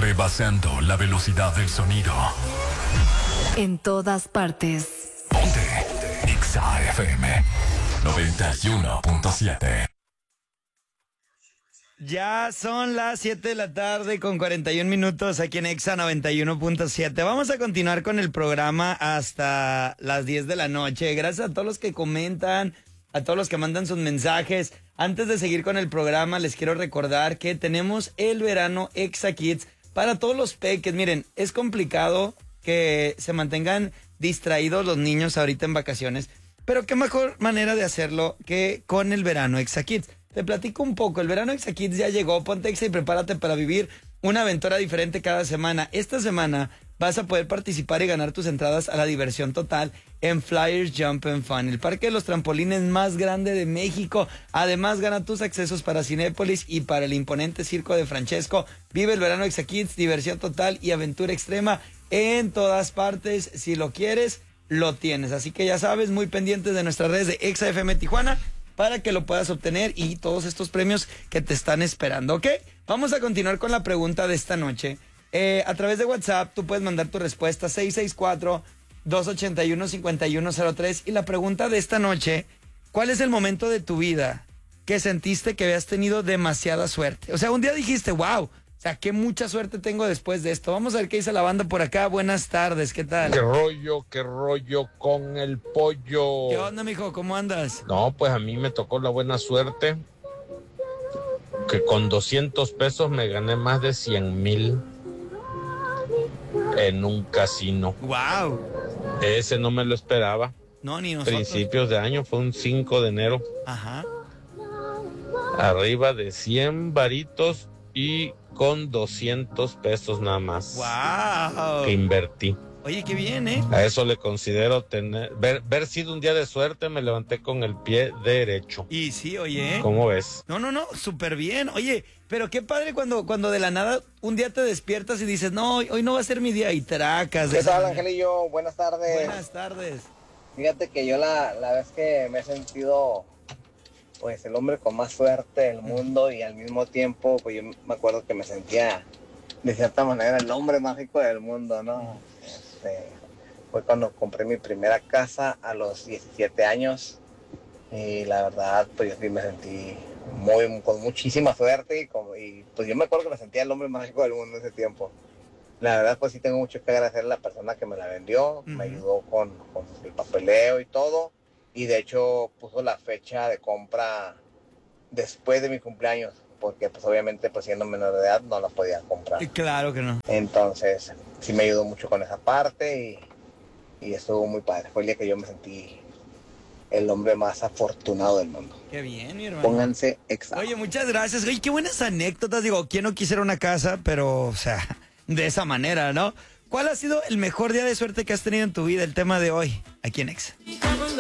rebasando la velocidad del sonido. En todas partes. Ponte Exa FM 91.7. Ya son las 7 de la tarde con 41 minutos aquí en Exa 91.7. Vamos a continuar con el programa hasta las 10 de la noche. Gracias a todos los que comentan, a todos los que mandan sus mensajes. Antes de seguir con el programa, les quiero recordar que tenemos el verano Exa Kids para todos los peques. Miren, es complicado que se mantengan distraídos los niños ahorita en vacaciones, pero qué mejor manera de hacerlo que con el verano Exa Kids. Te platico un poco, el verano Exa Kids ya llegó, ponte Exa y prepárate para vivir una aventura diferente cada semana. Esta semana vas a poder participar y ganar tus entradas a la diversión total en Flyers Jump and Fun, el parque de los trampolines más grande de México. Además, gana tus accesos para Cinépolis y para el imponente Circo de Francesco. Vive el verano Exa Kids, diversión total y aventura extrema en todas partes. Si lo quieres, lo tienes. Así que ya sabes, muy pendientes de nuestras redes de Exa FM Tijuana para que lo puedas obtener y todos estos premios que te están esperando, ¿ok? Vamos a continuar con la pregunta de esta noche. A través de WhatsApp tú puedes mandar tu respuesta 664-281-5103 y la pregunta de esta noche, ¿cuál es el momento de tu vida que sentiste que habías tenido demasiada suerte? O sea, un día dijiste, wow, o sea, qué mucha suerte tengo después de esto. Vamos a ver qué dice la banda por acá. Buenas tardes, ¿qué tal? Qué rollo con el pollo. ¿Qué onda, mijo? ¿Cómo andas? No, pues a mí me tocó la buena suerte que con 200 pesos me gané más de 100,000 en un casino. Wow. Ese no me lo esperaba. No, ni nosotros. Principios de año, fue un 5 de enero. Ajá. Arriba de 100 varitos y con 200 pesos nada más Wow. que invertí. Oye, qué bien, ¿eh? A eso le considero ver sido un día de suerte. Me levanté con el pie derecho. Y sí, oye. ¿Cómo ves? No, súper bien. Oye, pero qué padre cuando de la nada un día te despiertas y dices, no, hoy no va a ser mi día y tracas. ¿Qué tal, Angelillo? Buenas tardes. Buenas tardes. Fíjate que yo la vez que me he sentido pues el hombre con más suerte del mundo y al mismo tiempo pues yo me acuerdo que me sentía de cierta manera el hombre más rico del mundo, ¿no? Fue cuando compré mi primera casa a los 17 años y la verdad pues yo sí me sentí con muchísima suerte y pues yo me acuerdo que me sentía el hombre más rico del mundo en ese tiempo. La verdad pues sí tengo mucho que agradecer a la persona que me la vendió, me ayudó con el papeleo y todo, y de hecho puso la fecha de compra después de mi cumpleaños, porque pues obviamente pues siendo menor de edad no la podía comprar. Claro que no. Entonces sí me ayudó mucho con esa parte y estuvo muy padre. Fue el día que yo me sentí el hombre más afortunado del mundo. Qué bien, mi hermano. Pónganse Exa. Oye, muchas gracias. Oye, qué buenas anécdotas. Digo, ¿quién no quisiera una casa? Pero, o sea, de esa manera, ¿no? ¿Cuál ha sido el mejor día de suerte que has tenido en tu vida? El tema de hoy, aquí en Exa.